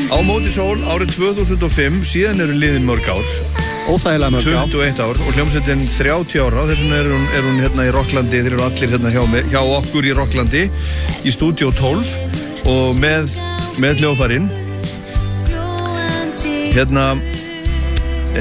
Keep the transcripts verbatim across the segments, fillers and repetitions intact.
Á móti sól árið tvö þúsund og fimm, síðan eru liðin mörg ár. Óþægilega mörg ár. tuttugu og eitt ár og hljómsveitin þrjátíu ára. Þess vegna er hún, er hún hérna í Rocklandi, þeir eru allir hérna hjá, með, hjá okkur í Rocklandi í stúdíó tólf og með, með hljóðfærin. Hérna, e,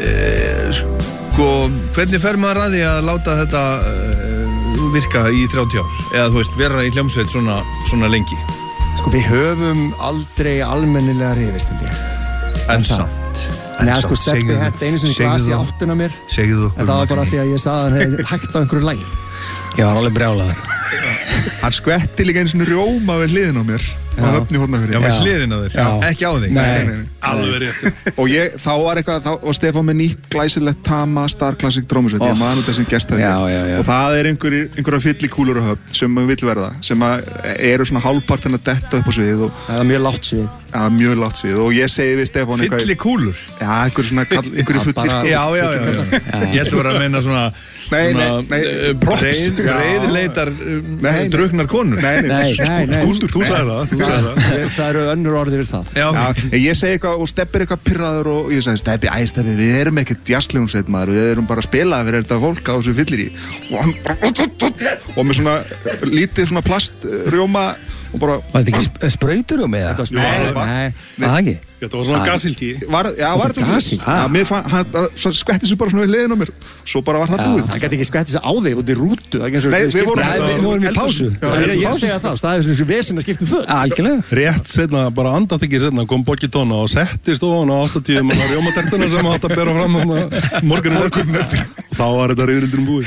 sko, hvernig fer maður að því að láta þetta e, virka í þrjátíu ár? Eða þú veist, vera í hljómsveit svona, svona lengi? Sko, við höfum aldrei almennilega rifist, held ég. En samt. En það sko Steppi hætti einu sinni glas í áttina mér. Segðu okkur. En það var bara því að ég sagði að hann hefði hægt á einhverju lagi. Ég var alveg brjálaður. Hann skvetti líka einu sinni rjóma við hliðin á mér. Á Höfn í Hornafirði. Já, með hliðin á þér. Já. Ekki á þig. Nei, nei, nei. Alveg rétt. Og ég, þá var eitthvað, þá var Stefán með nýtt glæsilegt Tama Star Classic trómusveit. Oh. Ég man út þessum gestari. Já, já, já. Og það er einhverjir, einhverja fyllikúlur á Höfn sem vill verða, sem að eru svona hálfpartin að detta upp á svið og það er mjög lágt svið. Já, mjög lágt svið og ég segi við Stefán eitthvað. Fyllikúlur? Já, einhverjir svona, einhverjir fullir. Já, já, já, já. Ég ætla bara að meina svona Nei, nei, nei, props. Reiðleitar druknar konur. Nei, nei, nei, nei. Þú, þú sagði það, þú sagði það. Það eru önnur orðið við það. Já, Já, ég segi eitthvað og Steppi er eitthvað pirraður og ég segi Steppi, æ Steppi, við erum ekkert jazzljómsveit maður, við erum bara að spila fyrir þetta fólk á þessu fyllir í og hann bara og með svona lítið svona plastrjóma og bara Var þetta ekki sprautur um eða? Þetta var Nei, smá. Nei. Það ekki? Þetta var svona gasilki. var, Já, var þetta gasil? Já, mér fann, hann skvetti sig bara svona við liðin á mér svo bara var það búið. Það gæti ekki skvettið sig á þig út í rútu. Það er ekki eins og Nei, við skiptum- vorum- Nei, við vorum í pásu. Ég er að segja það, staðið sem vesinn að skiptum föt. Algjörlega. Rétt setna, bara andat ekki setna, kom Boggi Tóna og settist ofan á áttatíu manna rjómatertuna sem átt að bera fram morgunin eftir. Og þá var þetta reyðrildurinn búið.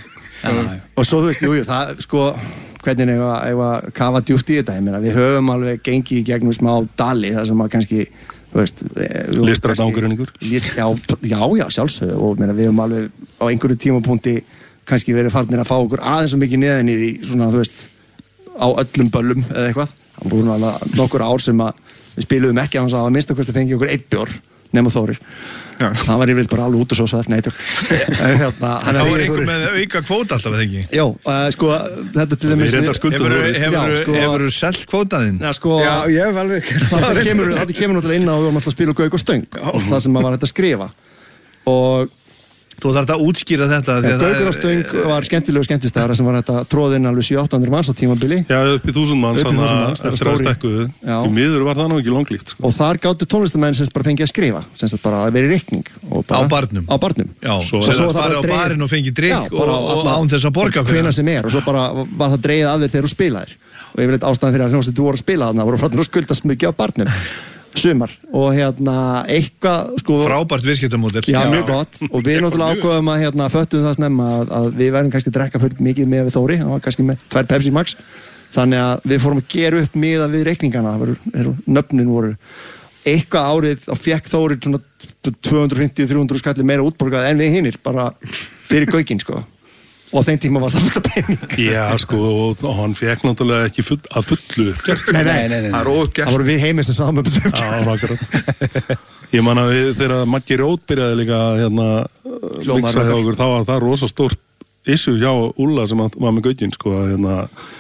Já, Og svo þú veist, jú, jú, það sko hvernig ef að kafa djúpt í þetta, ég meina, við höfum alveg gengið í gegnum smá dali, það sem að kannski, þú veist, Listrænt ágreiningur? Já, já, já, sjálfsögðu og meina, við höfum alveg á einhverju tímapunkti kannski verið farnir að fá okkur aðeins svo mikið neðan í því, svona, þú veist, á öllum böllum eða eitthvað. Það búið alveg nokkur ár sem að við spiluðum ekki að að minnsta hvort að fengi okkur eitt bjór nema Þórir. Já. Það var yfirleitt bara alveg út og svo svar, nei, tjók. Hérna, þá er einhver með auka kvóta alltaf, eða ekki? Já, uh, sko, þetta til dæmis... Við reyndar skuldum Hefur Þórir. hefur sko- hefur selt kvótaðinn? Já, sko... Já, ég hef alveg Þetta kemur, þetta kemur náttúrulega inn á að við varum alltaf að spila Gauk og Stöng. Það sem maður var hægt að skrifa. Og Þú þarft að útskýra þetta. því að það Gaukur og er- Stöng var skemmtilegu skemmtistæðar sem var hægt að tróða inn alveg sjö til átta hundruð manns á tímabili. Já, upp í þúsund manns, Upp í þúsund manns, þetta eftir að stóri. stekkuðu. Já. Í miður var það nú ekki langlíft, sko. Og þar gáttu tónlistamenn semst bara fengið að skrifa, semst bara að vera í reikning. og bara- Á barnum? Á barnum. Já, Svo- svo svo það var það farið á bara dregið- barinn og fengið drikk Já, og, bara á og alla- án þess að borga fyrir Hvenær sem er og svo bara var það dreigið af þér þegar þú spilaðir. Og yfirleitt ástæðan fyrir að hljómsveitir voru að spila þarna voru farnir að skulda svo mikið á barnum. Sumar. Og hérna eitthvað, sko... Frábært viðskiptamódel. Já, mjög gott og við náttúrulega ákveðum að hérna, föttum það snemma að, að við verðum kannski að drekka fullt mikið með við Þóri, hann var kannski með tvær Pepsi Max þannig að við fórum að gera upp miða við reikningana, það voru, nöfnin voru eitthvað árið og fekk Þóri svona tvö hundruð fimmtíu til þrjú hundruð skalli meira útborgað en við hinnir, bara fyrir gaukinn sko og á þeim tíma var það alltaf pening. Já, sko, og, og hann fekk náttúrulega ekki full, að fullu gert. Nei, nei, Nei, nei, nei. það er ógert. það voru við heimið sem saman um þau. Já, nákvæmlega. Ég man að við, þegar Maggi Rót byrjaði líka hérna, Hljómar miksaði okkar. okkur, þá var það rosa stórt issue hjá Úlla sem að- var með gaukinn, sko, að hérna,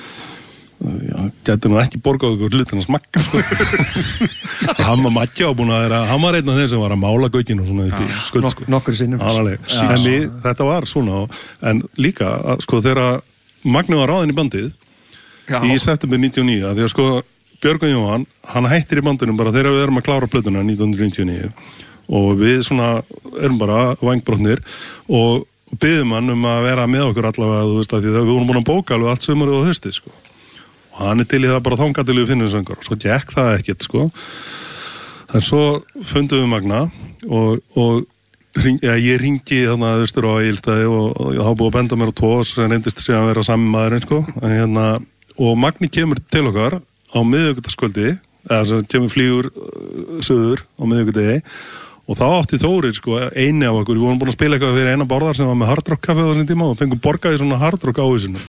já, gæti nú ekki borgað okkur hlutin að smakka, sko. Og hann var Maggi á búin að vera, hann var einn af þeim sem var að mála gaukinn og svona upp í skuld, Nok sko. nokkur sinnum. Alveg, en við, þetta var svona, og- en líka, að, sko, þegar Magni var ráðinn í bandið, Já. í september níutíu og níu, að því að sko Björgun Jóhann, hann hættir í bandinu bara þegar við erum að klára plötuna nítján hundruð níutíu og níu og við svona erum bara vangbrotnir og biðum hann um að vera með okkur allavega, þú veist, að því að við vorum búin að bóka alveg allt sumarið og haustið, sko og hann er til í það bara þangað til við finnum söngur og svo gekk það ekkert, sko en svo fundum við Magna og, og hring, ja, ég ringi þarna austur á Egilsstaði og, og ég hafa búið að benda mér á tvo sem reyndist síðan að vera sami maðurinn, sko en, hérna, og Magni kemur til okkar á miðvikudagskvöldi eða sem kemur flýgur uh, söður á miðvikudegi og þá átti Þórir, sko, eini af okkur við vorum búin að spila eitthvað fyrir eina borðar sem var með Hard Rock kaffe á þessum tíma og fengum borgaði svona Hard Rock ávísinu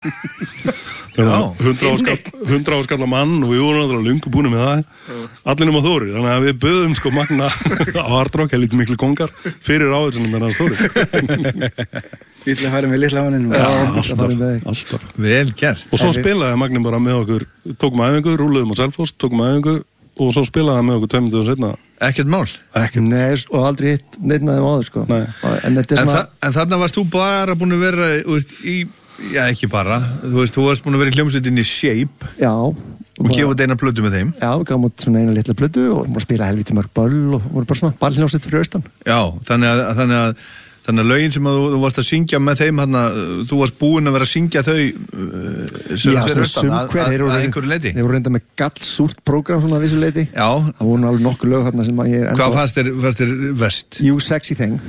hundrað áskalla mann og við vorum náttúrulega lungu búin með það allir nema Þórir, þannig að við böðum sko Magna á Hard Rock, helviti miklu kongar fyrir ávísinu með hans Þórir Lítið farið með litla hanninu. Já, alltaf, alltaf Vel gert. og svo spilaði Magni bara með okkur tókum æfingu, rúluðum á Selfoss, tókum æfingu og svo spilaði hann með okkur tveimur dögum setna. Ekkert mál. Ekkert. Nei, og aldrei hitt neitnaði um áður sko. Nei. En þetta er En, svona þa en þarna varst þú bara búin að vera, þú veist, í, já ekki bara, þú veist, þú varst búin að vera í hljómsveitinni Shape Já. og gefa út eina plötu með þeim. Já, við gáum út svona eina litla plötu og vorum að spila helviti mörg böll og voru bara svona ballhljómsveit fyrir austan. Já, þannig að, þannig að Þannig að lögin sem að þú, þú varst að syngja með þeim hana, þú varst búinn að vera að syngja þau uh, sem Já, fyrir svona austan að, sumhver, að, þeir voru að einhverju leiti. Þeir voru reynda með gallsúrt prógram svona að vissu leiti. Já. Það voru nú alveg nokkuð lög þarna sem að ég er Hvað fannst þér, fannst þér vest? You Sexy Thing.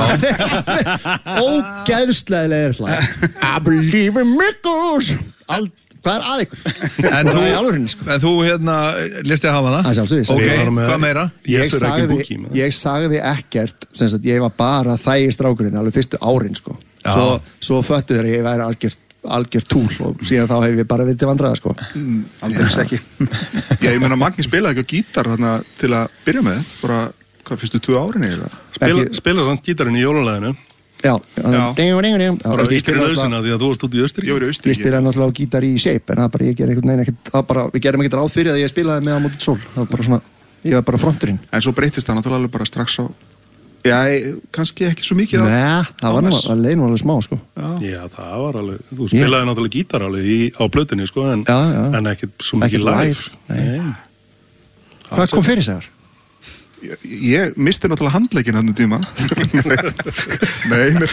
Ógeðslega er hlæg. I believe in miracles. Ald Hvað er að ykkur? En þú, alvörinni, sko. en þú hérna, listið að hafa það? Það sjálfsögði. Ok, Ég var með- hvað meira? Ég Yes, er ekki sagði, búki með það. ég sagði ekkert, sem sagt, ég var bara þægi strákurinn alveg fyrstu árin, sko. Já. Svo, svo föttu þeir að ég væri algjört, algjört túl og síðan þá hef ég bara við til vandræða, sko. Aldrei ekki. Já, ég meina Magni spilaði ekki á gítar þarna til að byrja með, bara, hvað, fyrstu tvö árin eða? Spila, Ekki- spila samt gítarinn í jólalæðinu. Já, Já. ding, ding, ding. Bara Ég í spila lausina því að þú varst út í Austri. Ég var í Ég Austurríki. spila náttúrulega á gítar í Shape, en það bara, ég ger einhvern veginn ekkert, það bara, við gerum ekkert ráð fyrir að ég spilaði með á móti sól. Það var bara svona, ég var bara fronturinn. En svo breytist það náttúrulega alveg bara strax á, já, kannski ekki svo mikið á. Nei, það var nú, Ánæs. það leið nú alveg smá, sko. Já, það var alveg, þú spilaði náttúrulega gítar alveg í, á plötunni, sko, en, Já, já. en ekkert svo Ekkert mikið live. live, nei. Hvað kom fyrir segar? Ég, ég misti náttúrulega handlegginn hann um tíma. Nei, nei.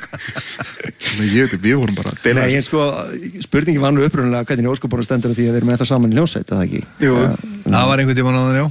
Nei, ég veit ekki, við vorum bara að deila. Nei, en sko, spurningi var nú upprunnilega hvernig óskopunum stendur á því að við erum með þetta saman í hljómsveit, eða ekki? Jú. Það var einhvern tímann á þann, já.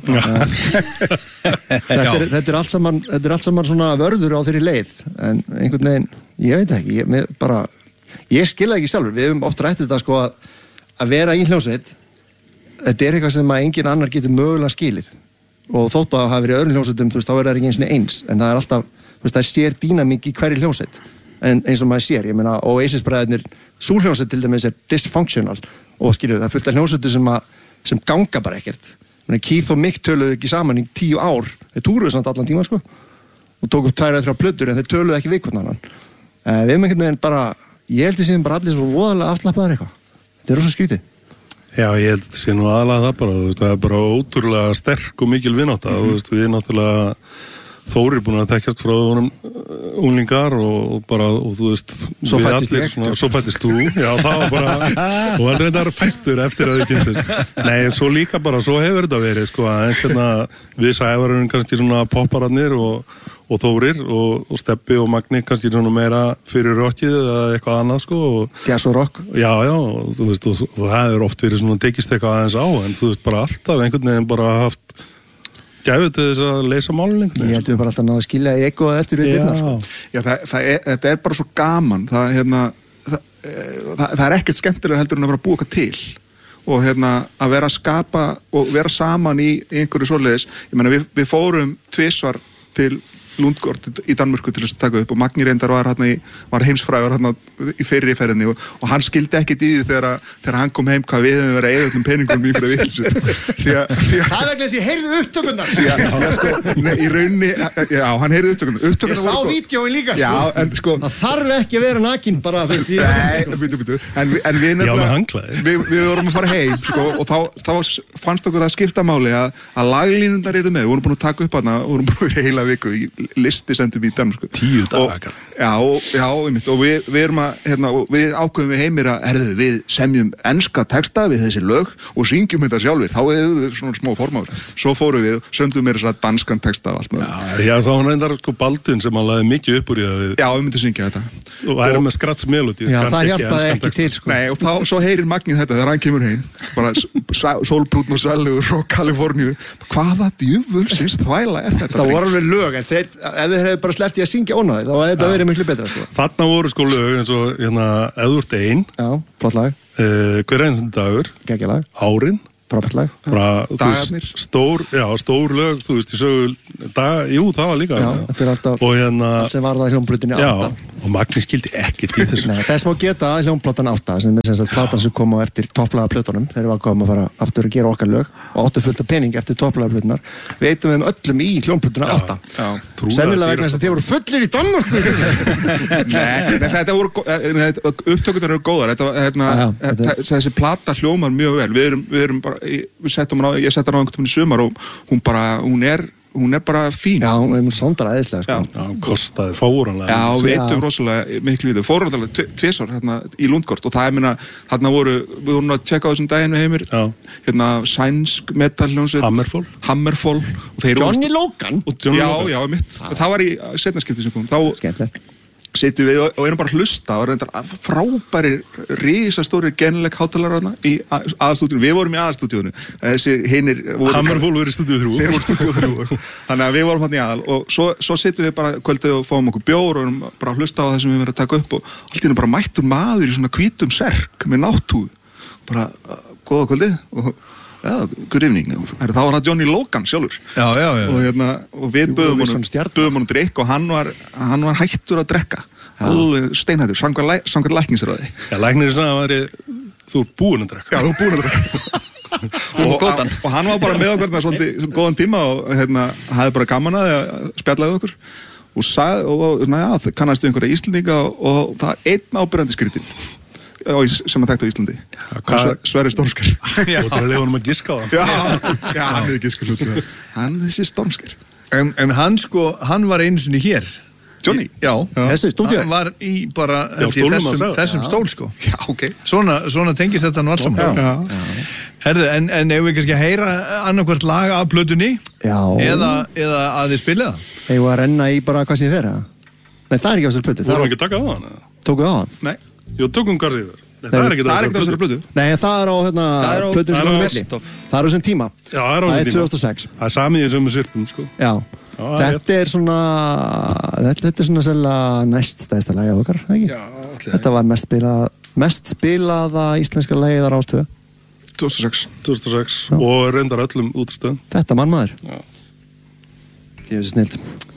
Þetta er, þetta, er allt saman, þetta er allt saman svona vörður á þeirri leið, en einhvern veginn, ég veit ekki, ég, með, bara, ég skilða ekki sjálfur, við höfum oft rætt þetta sko að, að vera í hljómsveit, þetta er eitthvað sem að engin annar getur mögulega skilið og þótt að hafa verið í öðrum hljómsveitum, þú veist, þá er það ekki eins og eins, en það er alltaf, þú veist, það sér dýnamík í hverju hljómsveit, en eins og maður sér, ég meina, og Oasis-bræðirnir, sú hljómsveit til dæmis er dysfunctional og skilur það er fullt af hljómsveitu sem, að, sem ganga bara ekkert. Menni, Keith og Mick töluðu ekki saman í tíu ár, þeir túruðu samt allan tíma, sko, og tóku upp tvær eða þrjá plötur, en þeir töluðu ekki við hvernig annan. Uh, við erum einhvern veginn bara, ég held að séum bara allir svo voðalega afslappaðar eitthvað. Þetta er rosa skrítið. Já, ég held að það sé nú aðalega það bara, þú veist, það er bara ótrúlega sterk og mikil vinátta, mm -hmm. þú veist, við erum náttúrulega Þórir búin að þekkjast frá honum unglingar og, og bara, og þú veist, Svo við fæddist allir ég. svona, svo fættist þú, já, það var bara, og aldrei þetta er fættur eftir að þið kynntist. Nei, svo líka bara, svo hefur þetta verið, sko, aðeins hérna, við Sævarum kannski svona poppararnir og, og Þórir og, og Steppi og Magni kannski svona meira fyrir rockið eða eitthvað annað, sko, og Já, svo rock. Já, já, og, þú veist, og, og það er oft verið svona tekist eitthvað aðeins á, en þú veist, bara alltaf einhvern veginn bara haft gæfið til þess að leysa málun einhvern Ég veginn. held að við bara alltaf náðu að skilja í eitthvað eftir við dyrnar, sko. Já, það, það er, þetta er bara svo gaman. Það, hérna, það, það, það er ekkert skemmtilega heldur en að vera að búa eitthvað til. Og hérna, að vera að skapa og vera saman í einhverju svoleiðis. Ég meina, við, við fórum tvisvar til Lundgård í Danmörku til þess að taka upp og Magni reyndar var, hérna í, var heimsfrægur hérna í fyrri ferðinni og, og hann skildi ekkert í því þegar, að, þegar hann kom heim hvað við hefum verið að eyða öllum peningum í fyrir vilsu því að Það er vegna þess að ég heyrði upptökunnar. já, já, sko, nei, í raunni já, hann heyrði upptökunar Ég upptökunar sá vídjóin líka, sko. já, en sko Það þarf ekki að vera nakinn bara, veist ég. nei, býtu, býtu en, vi- en við Já, með nefnilega handklæði. við, við vorum að fara heim sko, og þá, þá fannst okkur að skipta máli að, að laglínundar eru með, við vorum búin að taka upp hana og vorum búin að vera heila viku í listi sendum í Danmörku Tíu daga, og, kallar. já, og, já, einmitt, og við, við erum að hérna, og við ákveðum við heimir að herðu, við semjum enska texta við þessi lög og syngjum þetta sjálfir, þá hefur við svona smá formáður, svo fórum við sömdum meira svona danskan texta og allt með Já, já, þá hann reyndar sko Baldvin sem hann laði mikið upp úr í það við já, við myndum syngja þetta og væri með skrats melodi. Já, það hjálpaði ekki til, sko. Nei, og þá, svo heyrir Magni þetta þegar hann kemur heim bara sólbrúnn og sælugur frá Kaliforníu hvaða djöfulsins þvæla er þetta? Það voru alveg lög, en þeir, ef þeir hefðu bara sleppt í að syngja ónáði, þá hefði þetta verið miklu betra, sko. Þarna voru sko lög eins og hérna Eðurt Ein, Já, flott lag, uh, hver einst dagur, geggjalag, Árin, frábært lag. bara, þú Dagarnir. veist, stór, já, stór lög, þú veist, í sögu, dag, jú, það var líka. Já, þetta er alltaf og hérna, allt sem var það í hljómblutinni já, átta. og Magni skildi ekkert í þessu. Nei, þess má geta að hljómplatan átta sem er sem sagt platan sem kom á eftir topplaga plötunum þegar við ákváðum að fara aftur að gera okkar lög og áttu fullt af pening eftir topplaga plötunar við eitum þeim öllum í hljómplutuna átta Trúlega sennilega vegna dýrasta. þess að þið voru fullir í Danmörku Nei, nei, þetta voru gó- eh, nei, upptökurnar eru góðar þetta, var, hérna, Já, já, þetta, þetta þessi plata hljómar mjög vel við erum, við erum bara, við settum hana á, ég sett hana á einhvern veginn í sumar og hún bara, hún er hún er bara fín. Já, hún, hún sándar æðislega, sko. Já, hún kostaði fáranlega. Já, við Já. eittum rosalega miklu við þau. Fórum alltaf tvisvar hérna í Lundgård og það er minna, þarna voru, við vorum að tjekka á þessum daginn við heimir, Já. hérna sænsk metalljónsveit. Hammerfall. Hammerfall. Og þeir Johnny Logan? Og, Johnny já, Logan. já, mitt. Það var í setnaskipti sem kom. Þá Skemmtilegt. setjum við og, og erum bara að hlusta og reyndar frábæri risastóri genileg hátalara þarna í aðalstúdíunum. Við vorum í aðalstúdíunum. Þessi hinir voru... Hammerfall verið stúdíu þrjú. Þeir voru stúdíu þrjú. Þannig að við vorum hann í aðal og svo, svo setjum við bara kvöldið og fáum okkur bjór og erum bara að hlusta á það sem við verðum að taka upp og allt í hennu bara mættur maður í svona hvítum serk með náttúð. Bara, góða kvöldið og já, good evening. Þá var það Johnny Logan sjálfur. Já, já, já. Og, hérna, og við Jú, böðum við honum, svona stjarna. böðum honum drikk og hann var, hann var hættur að drekka. Alveg steinhættur, samkvæmt læknisráði. Já, læknir sagði að væri, þú er búinn að drekka. Já, þú er búin að drekka. og, og, og hann var bara með okkur þarna svolítið góðan tíma og hérna, hafði bara gaman að því að spjallaði okkur og sagði, og, og svona, já, kannastu einhverja Íslendinga og, og það er einn ábyrjandi skritin sem að tekta á Íslandi. hvað- Sverrir Stormsker. Og það er leiðunum að giska á það. Já, já, hann er ekki skur hann er þessi Stormsker. En, en hann sko, hann var einu sinni hér. Johnny? Já. Þessi stúdíu? Hann var í bara Já, held ég, stólnum þessum, að segja. þessum stól sko. Já, ok. Svona, svona tengist þetta nú allt saman. Já. Herðu, en, en ef við kannski að heyra annarkvort lag af plötunni Já. eða, eða að þið spilið það. Eigum við að renna í bara hvað sem þið vera? Nei, það er ekki á þessari plötu. Þú erum Það ekki að taka það hann, eða? tókuð á hann. Nei, Jú, tökum Garðíður. Nei, það er ekki það er ekkert á þessari blödu. Nei, það er á hérna, Það er á- plötunum sem það er komum á milli. best of. Það er á þessum tíma. Já, það er á Það þessum er tíma. tvö þúsund og sex. Það er samið í sömu sirpum, sko. Já. það er Þetta er svona, þetta, þetta er svona selga næst stæðsta lagið okkar, ekki? Já, allir. Þetta var mest spilað, mest spilaða íslenska lagið á Rástvö. tvö þúsund og sex. tvö þúsund og sex og reyndar öllum útstöðum. Þetta mann maður. Já. Ég veist snild.